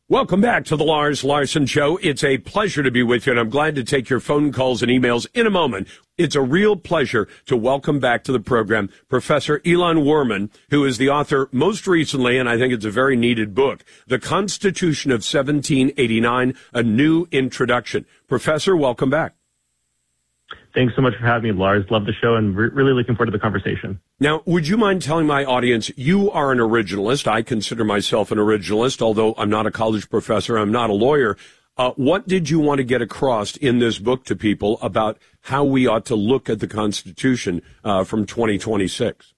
Welcome back to the Lars Larson Show. It's a pleasure to be with you, and I'm glad to take your phone calls and emails in a moment. It's a real pleasure to welcome back to the program Professor Ilan Werman, who is the author most recently, and I think it's a very needed book, The Constitution of 1789, A New Introduction. Professor, welcome back. Thanks so much for having me, Lars. Love the show and really looking forward to the conversation. Now, would you mind telling my audience, you are an originalist. I consider myself an originalist, although I'm not a college professor, I'm not a lawyer. What did you want to get across in this book to people about how we ought to look at the Constitution from 2026?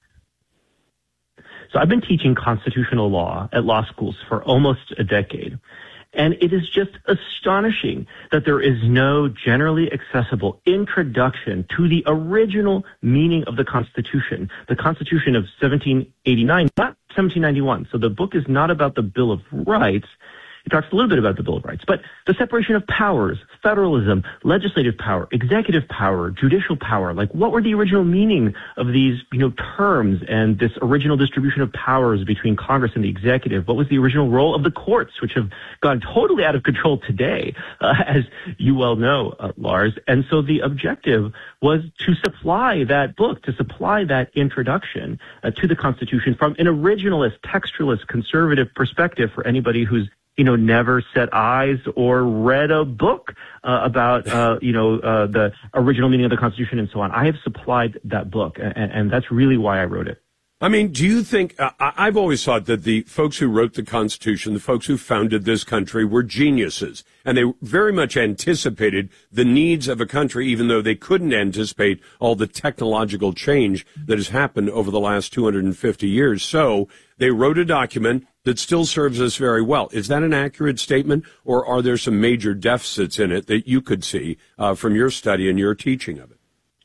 So I've been teaching constitutional law at law schools for almost a decade. And it is just astonishing that there is no generally accessible introduction to the original meaning of the Constitution of 1789, not 1791. So the book is not about the Bill of Rights. It talks a little bit about the Bill of Rights, but the separation of powers, federalism, legislative power, executive power, judicial power, like what were the original meaning of these, terms and this original distribution of powers between Congress and the executive? What was the original role of the courts, which have gone totally out of control today, as you well know, Lars? And so the objective was to supply that book, to supply that introduction to the Constitution from an originalist, textualist, conservative perspective for anybody who's never set eyes or read a book about, the original meaning of the Constitution and so on. I have supplied that book, and that's really why I wrote it. I mean, do you think, I've always thought that the folks who wrote the Constitution, the folks who founded this country were geniuses, and they very much anticipated the needs of a country, even though they couldn't anticipate all the technological change that has happened over the last 250 years. So they wrote a document that still serves us very well. Is that an accurate statement, or are there some major deficits in it that you could see from your study and your teaching of it?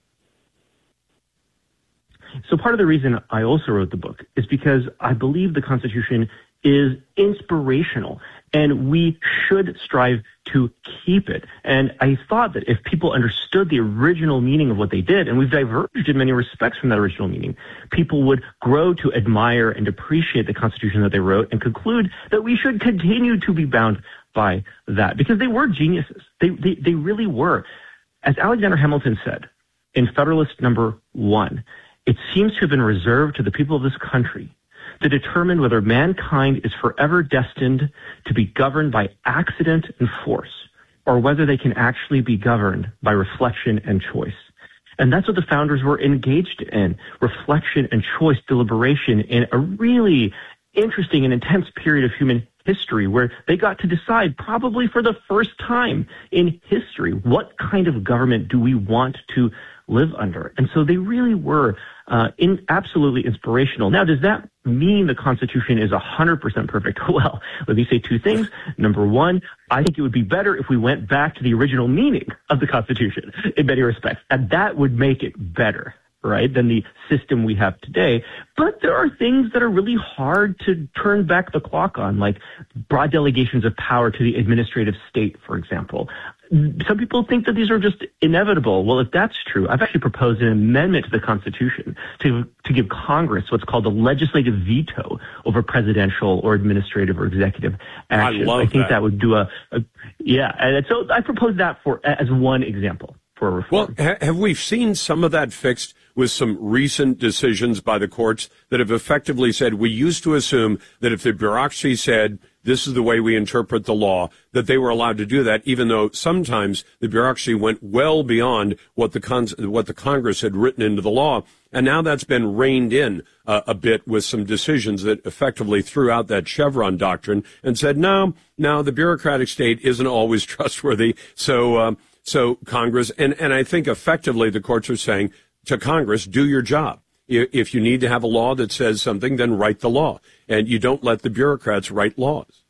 So part of the reason I also wrote the book is because I believe the Constitution is inspirational, and we should strive to keep it. And I thought that if people understood the original meaning of what they did, and we've diverged in many respects from that original meaning, people would grow to admire and appreciate the Constitution that they wrote and conclude that we should continue to be bound by that, because they were geniuses. They really were. As Alexander Hamilton said in Federalist Number 1, it seems to have been reserved to the people of this country to determine whether mankind is forever destined to be governed by accident and force, or whether they can actually be governed by reflection and choice. And that's what the founders were engaged in, reflection and choice, deliberation, in a really interesting and intense period of human history where they got to decide, probably for the first time in history, what kind of government do we want to live under. And so they really were absolutely inspirational. Now, does that mean the Constitution is 100% perfect? Well, let me say two things. Number one, I think it would be better if we went back to the original meaning of the Constitution in many respects, and that would make it better, right, than the system we have today. But there are things that are really hard to turn back the clock on, like broad delegations of power to the administrative state, for example. Some people think that these are just inevitable. Well, if that's true, I've actually proposed an amendment to the Constitution to give Congress what's called a legislative veto over presidential or administrative or executive action. I think that would do yeah. And so I proposed that as one example for a reform. Well, have we seen some of that fixed with some recent decisions by the courts that have effectively said, we used to assume that if the bureaucracy said, this is the way we interpret the law, that they were allowed to do that, even though sometimes the bureaucracy went well beyond what the Congress had written into the law. And now that's been reined in a bit with some decisions that effectively threw out that Chevron doctrine and said, no, the bureaucratic state isn't always trustworthy. So Congress, and I think effectively the courts are saying to Congress, do your job. If you need to have a law that says something, then write the law. And you don't let the bureaucrats write laws.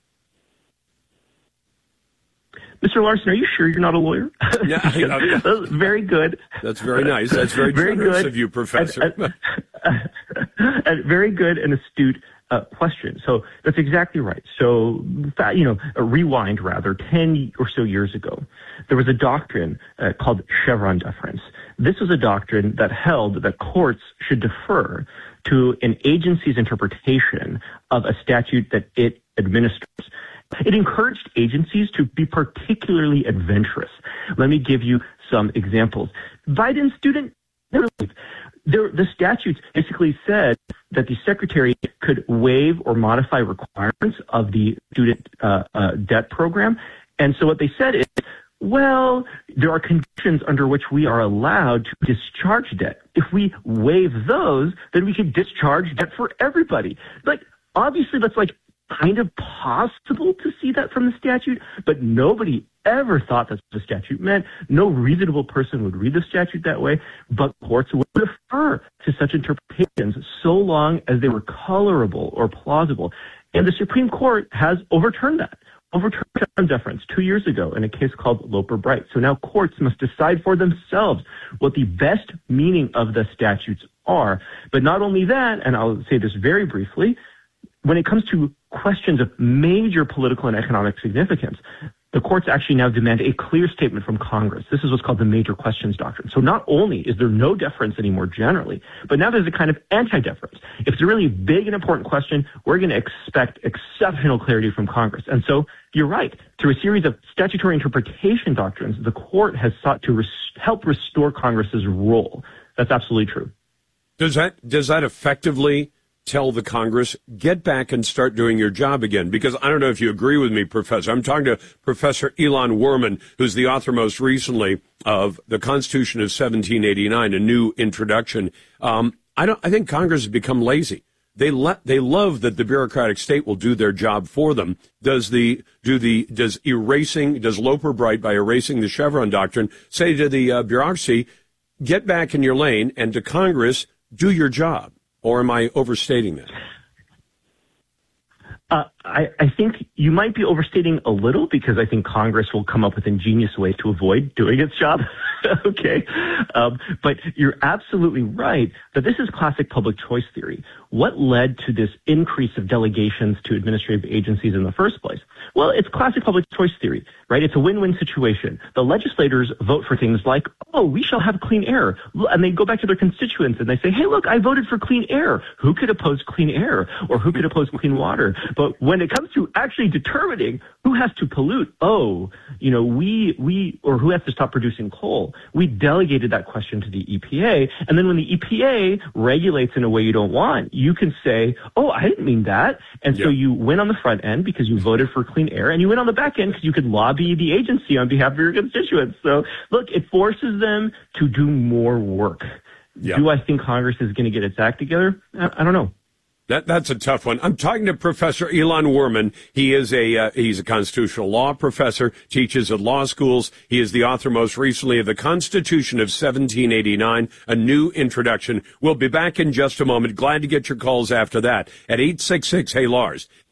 Mr. Larson, are you sure you're not a lawyer? Yeah, That's very good. That's very nice. That's very generous of you, Professor. And very good and astute question. So that's exactly right. So, rewind rather, 10 or so years ago, there was a doctrine called Chevron deference. This was a doctrine that held that courts should defer to an agency's interpretation of a statute that it administers. It encouraged agencies to be particularly adventurous. Let me give you some examples. Biden student relief. The statutes basically said that the secretary could waive or modify requirements of the student debt program. And so what they said is, well, there are conditions under which we are allowed to discharge debt. If we waive those, then we can discharge debt for everybody. Like, obviously, that's like kind of possible to see that from the statute, but nobody ever thought that's what the statute meant. No reasonable person would read the statute that way, but courts would defer to such interpretations so long as they were colorable or plausible. And the Supreme Court has overturned Chevron deference 2 years ago in a case called Loper-Bright. So now courts must decide for themselves what the best meaning of the statutes are. But not only that, and I'll say this very briefly, when it comes to questions of major political and economic significance, the courts actually now demand a clear statement from Congress. This is what's called the major questions doctrine. So not only is there no deference anymore generally, but now there's a kind of anti-deference. If it's a really big and important question, we're going to expect exceptional clarity from Congress. And so you're right. Through a series of statutory interpretation doctrines, the court has sought to help restore Congress's role. That's absolutely true. Does that effectively tell the Congress, get back and start doing your job again? Because I don't know if you agree with me, Professor. I'm talking to Professor Elon Werman, who's the author most recently of The Constitution of 1789, a new introduction. I think Congress has become lazy. They love that the bureaucratic state will do their job for them. Does Loper-Bright, by erasing the Chevron doctrine, say to the bureaucracy, get back in your lane, and to Congress, do your job? Or am I overstating that? I think you might be overstating a little, because I think Congress will come up with ingenious ways to avoid doing its job. Okay. But you're absolutely right that this is classic public choice theory. What led to this increase of delegations to administrative agencies in the first place? Well, it's classic public choice theory, right? It's a win-win situation. The legislators vote for things like, oh, we shall have clean air. And they go back to their constituents and they say, hey, look, I voted for clean air. Who could oppose clean air? Or who could oppose clean water? But when it comes to actually determining who has to pollute, or who has to stop producing coal, we delegated that question to the EPA. And then when the EPA regulates in a way you don't want, you can say, oh, I didn't mean that. And so you win on the front end because you voted for clean air, and you win on the back end because you could lobby the agency on behalf of your constituents. So look, it forces them to do more work. Do I think Congress is going to get its act together? I don't know. That's a tough one. I'm talking to Professor Elon Werman. He is he's a constitutional law professor, teaches at law schools. He is the author most recently of The Constitution of 1789, a new introduction. We'll be back in just a moment. Glad to get your calls after that at 866 Hey Lars.